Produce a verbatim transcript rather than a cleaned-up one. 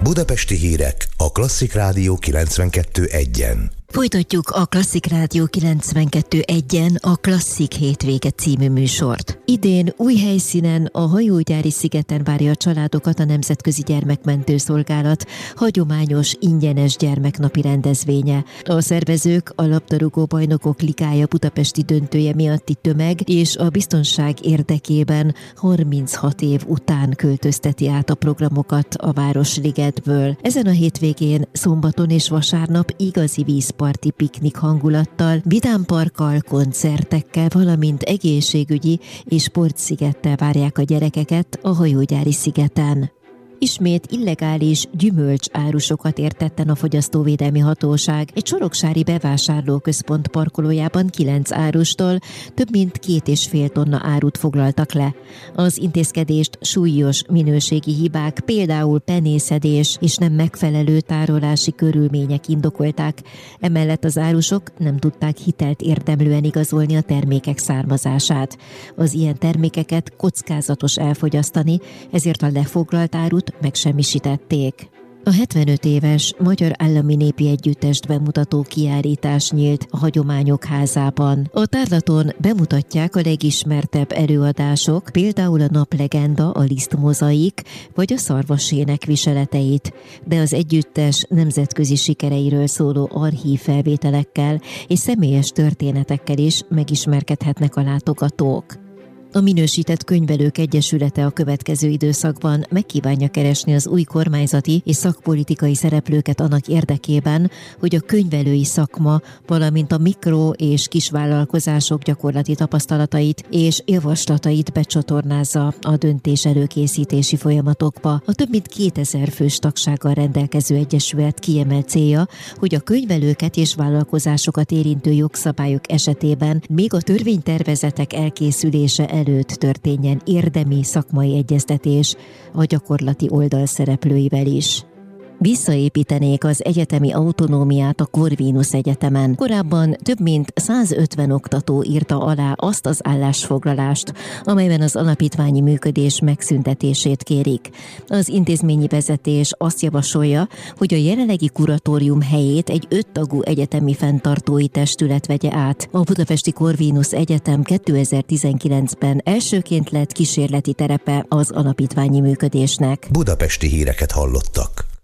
Budapesti hírek a Klasszik Rádió kilencvenkettő egyen. Folytatjuk a Klasszik Rádió kilencvenkettő egyen a Klasszik Hétvége című műsort. Idén új helyszínen, a Hajógyári szigeten várja a családokat a Nemzetközi Gyermekmentő Szolgálat hagyományos ingyenes gyermeknapi rendezvénye. A szervezők a labdarúgó bajnokok ligája budapesti döntője miatti tömeg és a biztonság érdekében harminchat év után költözteti át a programokat a Városligetből. Ezen a hétvégén, szombaton és vasárnap igazi vízparti piknik hangulattal, vidámparkkal, koncertekkel, valamint egészségügyi és sportszigettel várják a gyerekeket a Hajógyári szigeten. Ismét illegális gyümölcsárusokat ért tetten a Fogyasztóvédelmi Hatóság. Egy soroksári bevásárlóközpont parkolójában kilenc árustól több mint két és fél tonna árut foglaltak le. Az intézkedést súlyos minőségi hibák, például penészedés és nem megfelelő tárolási körülmények indokolták. Emellett az árusok nem tudták hitelt érdemlően igazolni a termékek származását. Az ilyen termékeket kockázatos elfogyasztani, ezért a lefoglalt árut megsemmisítették. A hetvenöt éves Magyar Állami Népi Együttest bemutató kiállítás nyílt a Hagyományok Házában. A tárlaton bemutatják a legismertebb előadások, például a Naplegenda, a Lisztmozaik vagy a Szarvasének viseleteit, de az együttes nemzetközi sikereiről szóló archív felvételekkel és személyes történetekkel is megismerkedhetnek a látogatók. A Minősített Könyvelők Egyesülete a következő időszakban megkívánja keresni az új kormányzati és szakpolitikai szereplőket annak érdekében, hogy a könyvelői szakma, valamint a mikro- és kisvállalkozások gyakorlati tapasztalatait és javaslatait becsatornázza a döntés előkészítési folyamatokba. A több mint kétezer fős tagsággal rendelkező egyesület kiemelt célja, hogy a könyvelőket és vállalkozásokat érintő jogszabályok esetében még a törvénytervezetek elkészülése előtt történjen érdemi szakmai egyeztetés a gyakorlati oldal szereplőivel is. Visszaépítenék az egyetemi autonómiát a Corvinus Egyetemen. Korábban több mint százötven oktató írta alá azt az állásfoglalást, amelyben az alapítványi működés megszüntetését kérik. Az intézményi vezetés azt javasolja, hogy a jelenlegi kuratórium helyét egy öttagú egyetemi fenntartói testület vegye át. A Budapesti Corvinus Egyetem kétezer-tizenkilencben elsőként lett kísérleti terepe az alapítványi működésnek. Budapesti híreket hallottak.